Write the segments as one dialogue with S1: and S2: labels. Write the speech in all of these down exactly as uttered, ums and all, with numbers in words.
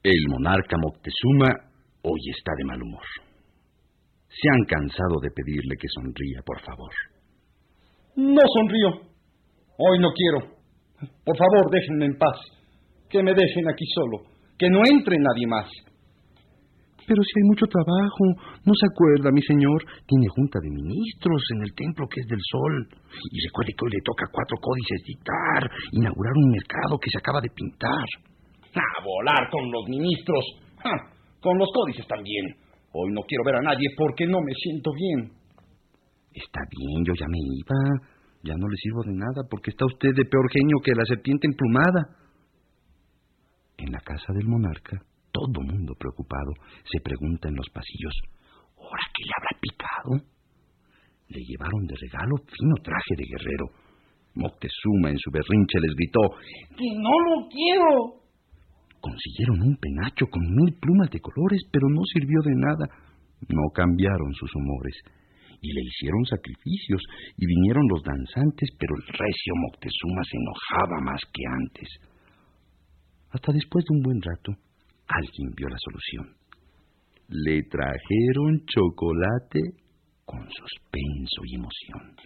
S1: El monarca Moctezuma hoy está de mal humor. Se han cansado de pedirle que sonría, por favor.
S2: No sonrío. Hoy no quiero. Por favor, déjenme en paz. Que me dejen aquí solo. Que no entre nadie más.
S3: Pero si hay mucho trabajo, ¿no se acuerda, mi señor? Tiene junta de ministros en el templo que es del Sol. Y recuerde que hoy le toca a cuatro códices dictar, inaugurar un mercado que se acaba de pintar.
S2: A volar con los ministros. ¡Ja! Con los códices también. Hoy no quiero ver a nadie porque no me siento bien.
S3: Está bien, yo ya me iba. Ya no le sirvo de nada porque está usted de peor genio que la serpiente emplumada. En la casa del monarca, todo mundo preocupado se pregunta en los pasillos, ¿ahora qué le habrá picado? Le llevaron de regalo fino traje de guerrero. Moctezuma en su berrinche les gritó,
S2: ¡que no lo quiero!
S3: Consiguieron un penacho con mil plumas de colores, pero no sirvió de nada. No cambiaron sus humores. Y le hicieron sacrificios, y vinieron los danzantes, pero el recio Moctezuma se enojaba más que antes. Hasta después de un buen rato, alguien vio la solución. Le trajeron chocolate con suspenso y emoción.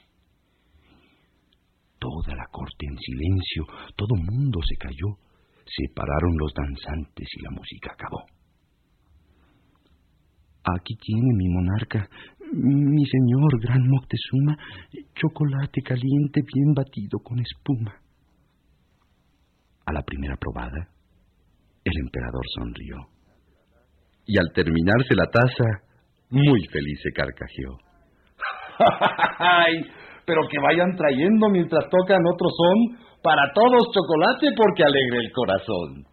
S3: Toda la corte en silencio, todo mundo se calló. Se pararon los danzantes y la música acabó. Aquí tiene mi monarca, mi señor gran Moctezuma, chocolate caliente bien batido con espuma. A la primera probada, el emperador sonrió. Y al terminarse la taza, muy feliz se carcajeó.
S2: ¡Ay! Pero que vayan trayendo mientras tocan otro son, para todos chocolate porque alegra el corazón.